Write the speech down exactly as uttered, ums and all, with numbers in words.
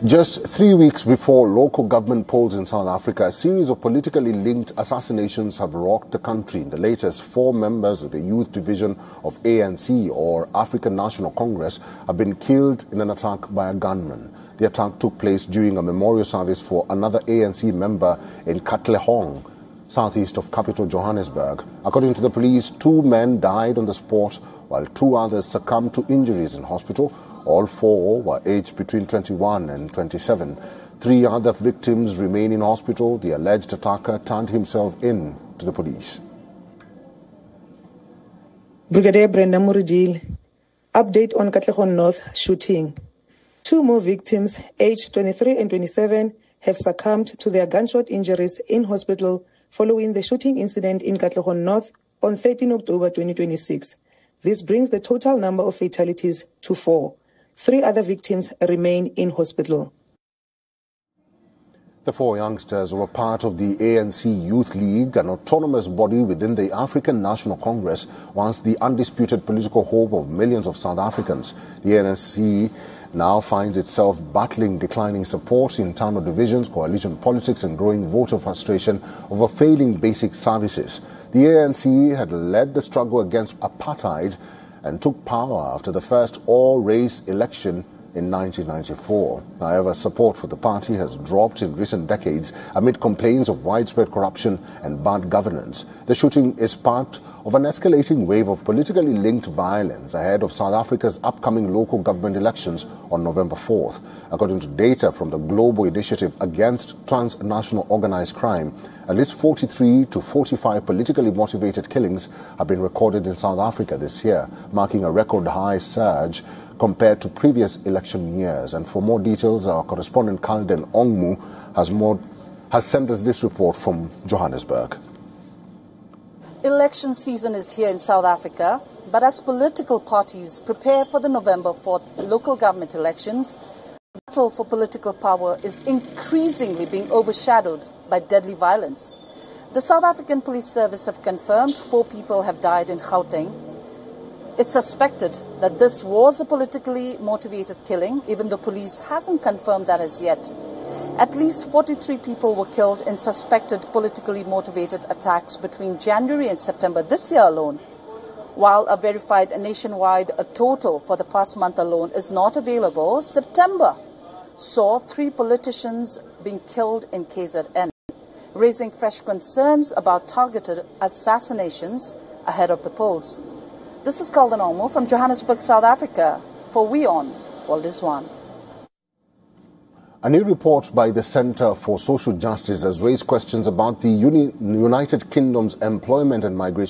Just three weeks before local government polls in South Africa, a series of politically linked assassinations have rocked the country. In the latest, four members of the youth division of A N C, or African National Congress, have been killed in an attack by a gunman. The attack took place during a memorial service for another A N C member in Katlehong, southeast of capital Johannesburg. According to the police, two men died on the spot, while two others succumbed to injuries in hospital. All four were aged between twenty-one and twenty-seven. Three other victims remain in hospital. The alleged attacker turned himself in to the police. Brigadier Brenda Muridil, update on Katlehong North shooting. Two more victims, aged twenty-three and twenty-seven, have succumbed to their gunshot injuries in hospital following the shooting incident in Katlehong North on thirteenth October twenty twenty-six. This brings the total number of fatalities to four. Three other victims remain in hospital. The four youngsters were part of the A N C Youth League, an autonomous body within the African National Congress, once the undisputed political hope of millions of South Africans. The A N C now finds itself battling declining support, internal divisions, coalition politics, and growing voter frustration over failing basic services. The A N C had led the struggle against apartheid and took power after the first all-race election in nineteen ninety-four. However, support for the party has dropped in recent decades amid complaints of widespread corruption and bad governance. The shooting is part of an escalating wave of politically linked violence ahead of South Africa's upcoming local government elections on November fourth. According to data from the Global Initiative Against Transnational Organized Crime, at least forty-three to forty-five politically motivated killings have been recorded in South Africa this year, marking a record high surge compared to previous election years. And for more details, our correspondent Kalden Ongmu has more has sent us this report from Johannesburg. Election season is here in South Africa, but as political parties prepare for the November fourth local government elections, the battle for political power is increasingly being overshadowed by deadly violence. The South African Police Service have confirmed four people have died in Gauteng. It's suspected that this was a politically motivated killing, even though police hasn't confirmed that as yet. At least forty-three people were killed in suspected politically motivated attacks between January and September this year alone, while a verified nationwide a total for the past month alone is not available. September saw three politicians being killed in K Z N, raising fresh concerns about targeted assassinations ahead of the polls. This is Kalden Ongmu from Johannesburg, South Africa. For WION, World is One. A new report by the Center for Social Justice has raised questions about the Uni- United Kingdom's employment and migration